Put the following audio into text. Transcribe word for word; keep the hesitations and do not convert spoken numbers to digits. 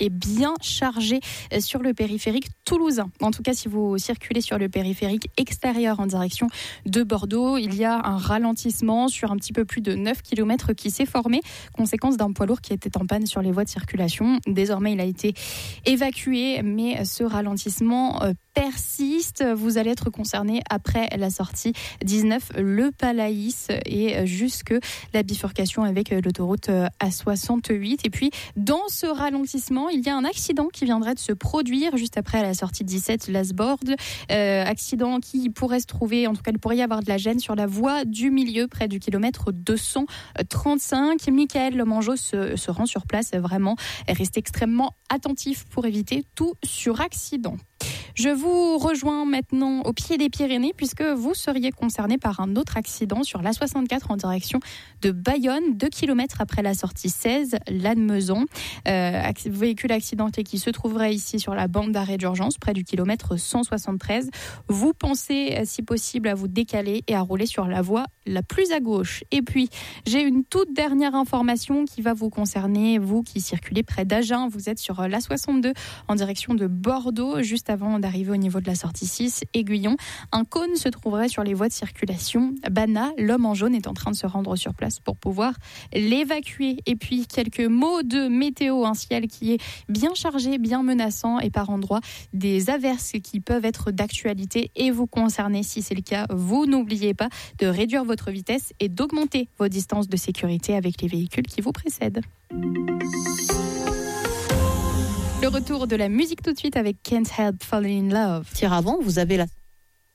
est bien chargé sur le périphérique toulousain. En tout cas, si vous circulez sur le périphérique extérieur en direction de Bordeaux, il y a un ralentissement sur un petit peu plus de neuf kilomètres qui s'est formé, conséquence d'un poids lourd qui était en panne sur les voies de circulation. Désormais, il a été évacué, mais ce ralentissement persiste. Vous allez être concerné après la sortie dix-neuf, le Palaïs, et jusque la bifurcation avec l'autoroute A soixante-huit. Et puis, dans ce ralentissement, il y a un accident qui viendrait de se produire juste après la sortie dix-sept, Lasbord. Euh, accident qui pourrait se trouver, en tout cas, il pourrait y avoir de la gêne sur la voie du milieu, près du kilomètre deux cent trente-cinq. Michael Lemangeau se, se rend sur place, vraiment, et reste extrêmement attentif pour éviter tout suraccident. Je vous rejoins maintenant au pied des Pyrénées puisque vous seriez concerné par un autre accident sur l'A soixante-quatre en direction de Bayonne, deux kilomètres après la sortie seize, Lannemezan. Euh, véhicule accidenté qui se trouverait ici sur la bande d'arrêt d'urgence près du kilomètre cent soixante-treize. Vous pensez, si possible, à vous décaler et à rouler sur la voie la plus à gauche. Et puis, j'ai une toute dernière information qui va vous concerner, vous qui circulez près d'Agen. Vous êtes sur l'A soixante-deux en direction de Bordeaux, juste avant d'arriver au niveau de la sortie six, Aiguillon. Un cône se trouverait sur les voies de circulation. Bana, l'homme en jaune, est en train de se rendre sur place pour pouvoir l'évacuer. Et puis, quelques mots de météo, un ciel qui est bien chargé, bien menaçant, et par endroits, des averses qui peuvent être d'actualité et vous concerner. Si c'est le cas, vous n'oubliez pas de réduire votre vitesse et d'augmenter vos distances de sécurité avec les véhicules qui vous précèdent. Le retour de la musique tout de suite avec Can't Help Falling in Love. Tir avant, vous avez la